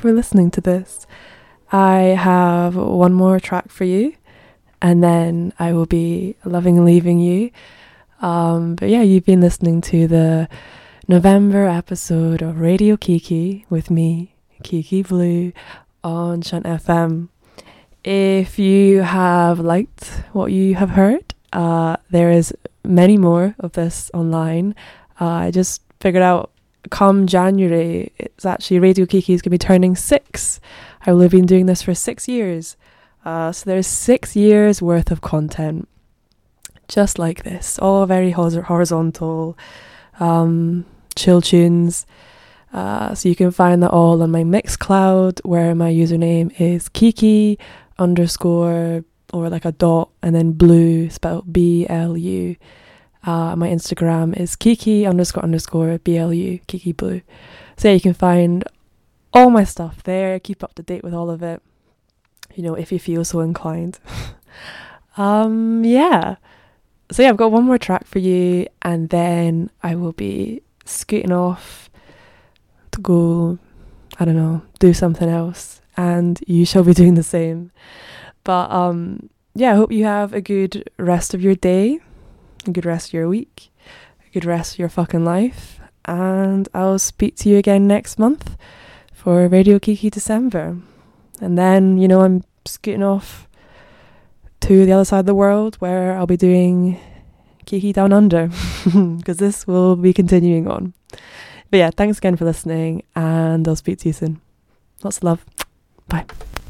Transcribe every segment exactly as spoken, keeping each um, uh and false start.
for listening to this. I have one more track for you, and then I will be loving leaving you. Um, but yeah, you've been listening to the November episode of Radio Kiki with me, Kiki Blue, on Shunt F M. If you have liked what you have heard, uh, there is many more of this online. Uh, I just figured out come January, it's actually Radio Kiki is going to be turning six. I will have been doing this for six years. Uh, so there's six years worth of content just like this, all very horizontal, um, chill tunes. Uh, so you can find that all on my Mixcloud, where my username is Kiki underscore or like a dot and then blue, spelled B L U. Uh, my Instagram is Kiki underscore underscore B L U, Kiki Blue. So yeah, you can find all my stuff there, keep up to date with all of it, you know, if you feel so inclined. um, yeah. So yeah, I've got one more track for you, and then I will be scooting off to go, I don't know, do something else, and you shall be doing the same. But um, yeah, I hope you have a good rest of your day, a good rest of your week, a good rest of your fucking life, and I'll speak to you again next month for Radio Kiki December. And then, you know, I'm scooting off to the other side of the world, where I'll be doing Kiki Down Under, because this will be continuing on. But yeah, thanks again for listening, and I'll speak to you soon. Lots of love. Bye.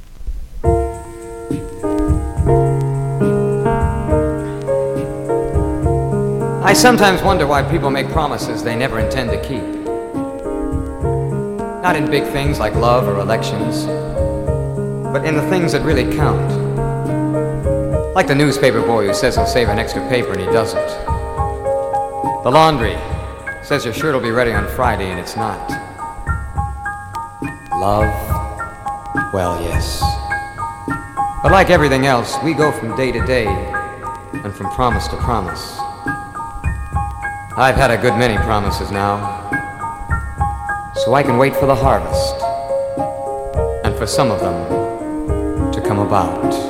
I sometimes wonder why people make promises they never intend to keep. Not in big things like love or elections, but in the things that really count. Like the newspaper boy who says he'll save an extra paper and he doesn't. The laundry says your shirt will be ready on Friday and it's not. Love? Well, yes. But like everything else, we go from day to day and from promise to promise. I've had a good many promises now, so I can wait for the harvest and for some of them to come about.